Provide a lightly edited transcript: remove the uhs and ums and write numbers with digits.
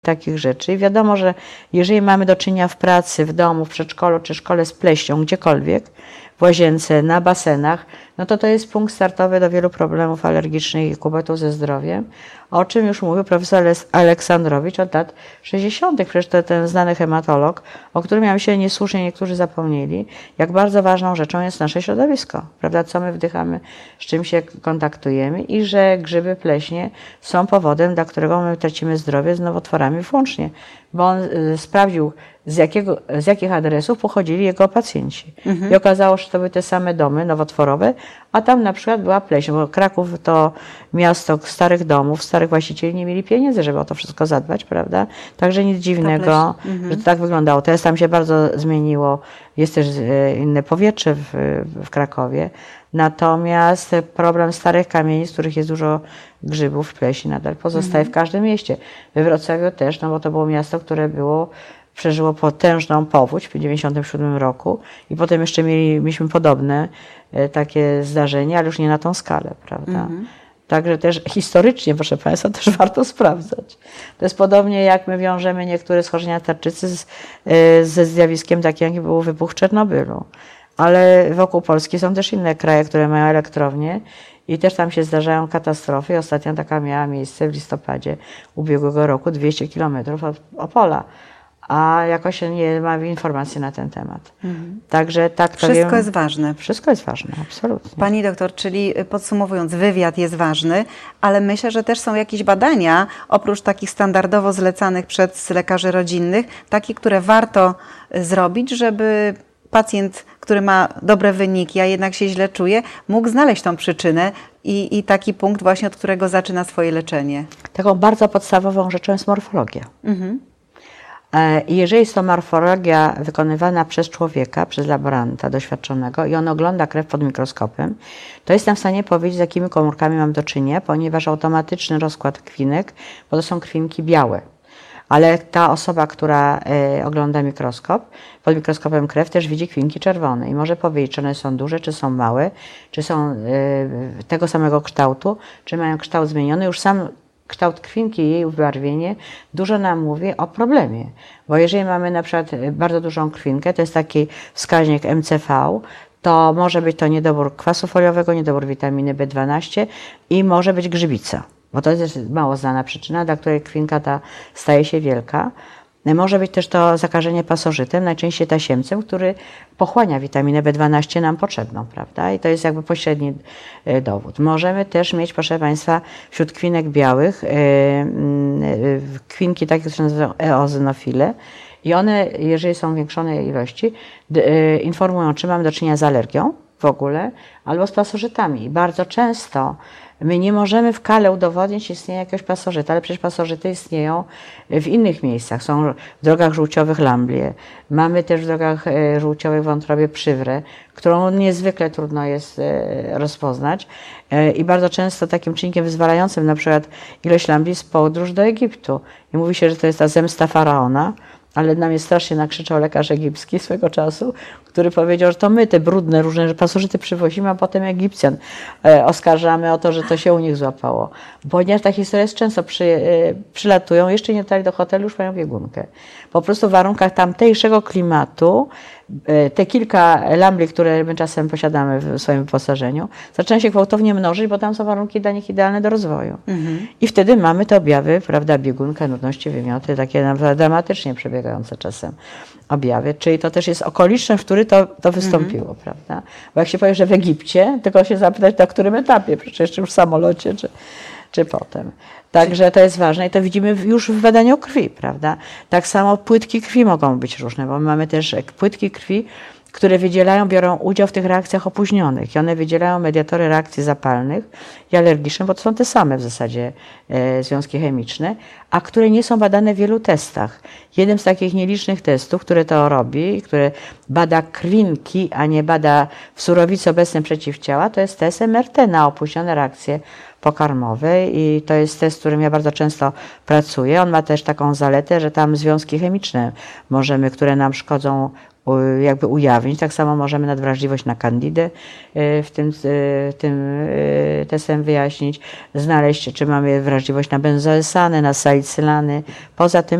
takich rzeczy. I wiadomo, że jeżeli mamy do czynienia w pracy, w domu, w przedszkolu czy szkole z pleśnią, gdziekolwiek, w łazience, na basenach, no to jest punkt startowy do wielu problemów alergicznych i kłopotów ze zdrowiem, o czym już mówił profesor Aleksandrowicz od lat 60. Przecież to ten znany hematolog, o którym ja myślę niesłusznie niektórzy zapomnieli, jak bardzo ważną rzeczą jest nasze środowisko, prawda, co my wdychamy, z czym się kontaktujemy i że grzyby, pleśnie są powodem, dla którego my tracimy zdrowie z nowotworami włącznie, bo on sprawdził, z jakich adresów pochodzili jego pacjenci. I okazało się, że to były te same domy nowotworowe, a tam na przykład była pleśń, bo Kraków to miasto starych domów, starych właścicieli, nie mieli pieniędzy, żeby o to wszystko zadbać, prawda? Także nic dziwnego, że to tak wyglądało. Teraz tam się bardzo zmieniło, jest też inne powietrze w Krakowie, natomiast problem starych kamienic, z których jest dużo grzybów, pleśni nadal pozostaje w każdym mieście. We Wrocławiu też, no bo to było miasto, które przeżyło potężną powódź w 1997 roku i potem jeszcze mieliśmy podobne takie zdarzenia, ale już nie na tą skalę, prawda? Także też historycznie, proszę Państwa, też warto sprawdzać. To jest podobnie jak my wiążemy niektóre schorzenia tarczycy ze zjawiskiem takim, jak był wybuch w Czarnobylu. Ale wokół Polski są też inne kraje, które mają elektrownie i też tam się zdarzają katastrofy. Ostatnia taka miała miejsce w listopadzie ubiegłego roku, 200 kilometrów od Opola. A jakoś nie ma informacji na ten temat. Także tak to wszystko jest ważne. Wszystko jest ważne, absolutnie. Pani doktor, czyli podsumowując, wywiad jest ważny, ale myślę, że też są jakieś badania, oprócz takich standardowo zlecanych przez lekarzy rodzinnych, takie, które warto zrobić, żeby pacjent, który ma dobre wyniki, a jednak się źle czuje, mógł znaleźć tą przyczynę i taki punkt właśnie, od którego zaczyna swoje leczenie. Taką bardzo podstawową rzeczą jest morfologia. I jeżeli jest to morfologia wykonywana przez człowieka, przez laboranta doświadczonego i on ogląda krew pod mikroskopem, to jest nam w stanie powiedzieć, z jakimi komórkami mam do czynienia, ponieważ automatyczny rozkład krwinek, bo to są krwinki białe. Ale ta osoba, która ogląda mikroskop, pod mikroskopem krew też widzi krwinki czerwone i może powiedzieć, czy one są duże, czy są małe, czy są tego samego kształtu, czy mają kształt zmieniony. Już sam kształt krwinki i jej ubarwienie dużo nam mówi o problemie. Bo jeżeli mamy na przykład bardzo dużą krwinkę, to jest taki wskaźnik MCV, to może być to niedobór kwasu foliowego, niedobór witaminy B12 i może być grzybica. Bo to jest mało znana przyczyna, dla której krwinka ta staje się wielka. Może być też to zakażenie pasożytem, najczęściej tasiemcem, który pochłania witaminę B12 nam potrzebną, prawda? I to jest jakby pośredni dowód. Możemy też mieć, proszę Państwa, wśród kwinek białych kwinki takie, które się nazywają eozinofile i one, jeżeli są w większonej ilości, informują, czy mamy do czynienia z alergią w ogóle, albo z pasożytami. I bardzo często my nie możemy w kale udowodnić istnienia jakiegoś pasożyta, ale przecież pasożyty istnieją w innych miejscach. Są w drogach żółciowych lamblie. Mamy też w drogach żółciowych w wątrobie przywrę, którą niezwykle trudno jest rozpoznać. I bardzo często takim czynnikiem wyzwalającym na przykład ilość lambli jest podróż do Egiptu. I mówi się, że to jest ta zemsta faraona. Ale na mnie strasznie nakrzyczał lekarz egipski swego czasu, który powiedział, że to my te brudne różne pasożyty przywozimy, a potem Egipcjan oskarżamy o to, że to się u nich złapało. Ponieważ ta historia jest często przylatują, jeszcze nie dotarli do hotelu, już mają biegunkę. Po prostu w warunkach tamtejszego klimatu te kilka lambli, które my czasem posiadamy w swoim wyposażeniu, zaczynają się gwałtownie mnożyć, bo tam są warunki dla nich idealne do rozwoju. I wtedy mamy te objawy, prawda, biegunka, nudności, wymioty, takie naprawdę dramatycznie przebiegające czasem objawy. Czyli to też jest okoliczność, w której to wystąpiło, prawda? Bo jak się powie, że w Egipcie, tylko się zapytać, na którym etapie, przecież już w samolocie, czy potem. Także to jest ważne i to widzimy już w badaniu krwi, prawda? Tak samo płytki krwi mogą być różne, bo mamy też płytki krwi, które biorą udział w tych reakcjach opóźnionych i one wydzielają mediatory reakcji zapalnych i alergicznych, bo to są te same w zasadzie związki chemiczne, a które nie są badane w wielu testach. Jednym z takich nielicznych testów, które to robi, które bada krwinki, a nie bada w surowicy obecne przeciwciała, to jest test MRT na opóźnione reakcje pokarmowe i to jest test, z którym ja bardzo często pracuję. On ma też taką zaletę, że tam związki chemiczne które nam szkodzą jakby ujawnić. Tak samo możemy nadwrażliwość na kandidę tym testem wyjaśnić, znaleźć, czy mamy wrażliwość na benzoesany, na salicylany. Poza tym